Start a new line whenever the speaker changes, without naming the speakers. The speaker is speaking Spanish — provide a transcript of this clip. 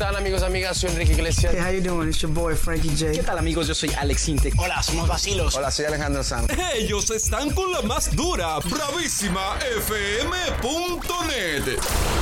están, amigos, amigas? Soy Enrique Iglesias.
Hey, how you doing? It's your boy, Frankie J.
¿Qué tal, amigos? Yo soy Alex Intec.
Hola, somos Vacilos.
Hola, soy Alejandro Sanz.
Ellos están con la más dura, bravísima FM.net.